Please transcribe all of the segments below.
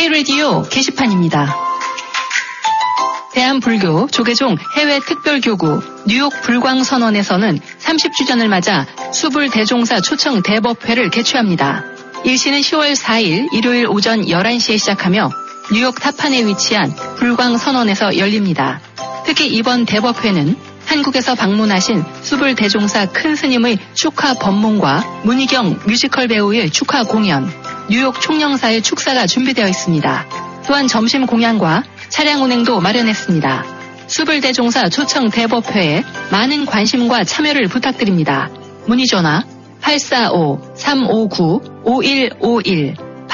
K라디오 게시판입니다. 대한불교 조계종 해외 특별교구 뉴욕 불광선언에서는 30주년을 맞아 수불대종사 초청 대법회를 개최합니다. 일시는 10월 4일 일요일 오전 11시에 시작하며 뉴욕 타판에 위치한 불광선언에서 열립니다. 특히 이번 대법회는 한국에서 방문하신 수불대종사 큰 스님의 축하 법문과 문희경 뮤지컬 배우의 축하 공연, 뉴욕 총영사의 축사가 준비되어 있습니다. 또한 점심 공연과 차량 운행도 마련했습니다. 수불대종사 초청 대법회에 많은 관심과 참여를 부탁드립니다. 문의 전화 845-359-5151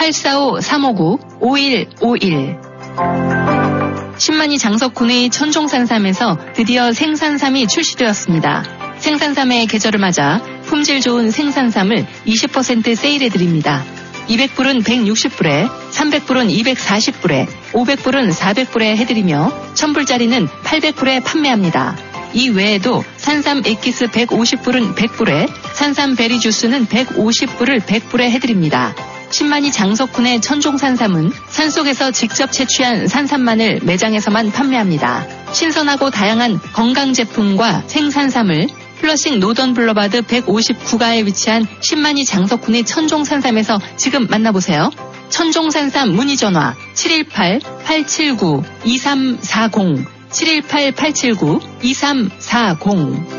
845-359-5151 신만이 장석군의 천종산삼에서 드디어 생산삼이 출시되었습니다. 생산삼의 계절을 맞아 품질 좋은 생산삼을 20% 세일해드립니다. 200불은 160불에, 300불은 240불에, 500불은 400불에 해드리며 1000불짜리는 800불에 판매합니다. 이 외에도 산삼 엑기스 150불은 100불에, 산삼 베리 주스는 150불을 100불에 해드립니다. 신만이 장석군의 천종산삼은 산속에서 직접 채취한 산삼만을 매장에서만 판매합니다. 신선하고 다양한 건강 제품과 생산삼을 플러싱 노던 블러바드 159가에 위치한 신만이 장석군의 천종산삼에서 지금 만나보세요. 천종산삼 문의 전화 718-879-2340 718-879-2340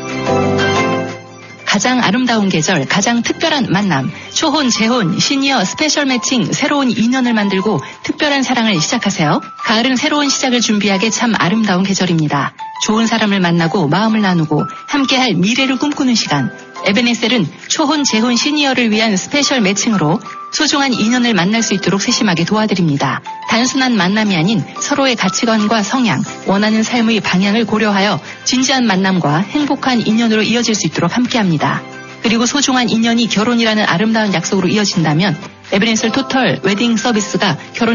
가장 아름다운 계절, 가장 특별한 만남, 초혼, 재혼, 시니어, 스페셜 매칭, 새로운 인연을 만들고 특별한 사랑을 시작하세요. 가을은 새로운 시작을 준비하기에 참 아름다운 계절입니다. 좋은 사람을 만나고 마음을 나누고 함께할 미래를 꿈꾸는 시간. 에베네셀은 초혼, 재혼, 시니어를 위한 스페셜 매칭으로 소중한 인연을 만날 수 있도록 세심하게 도와드립니다. 단순한 만남이 아닌 서로의 가치관과 성향, 원하는 삶의 방향을 고려하여 진지한 만남과 행복한 인연으로 이어질 수 있도록 함께합니다. 그리고 소중한 인연이 결혼이라는 아름다운 약속으로 이어진다면 에베네셀 토털 웨딩 서비스가 결혼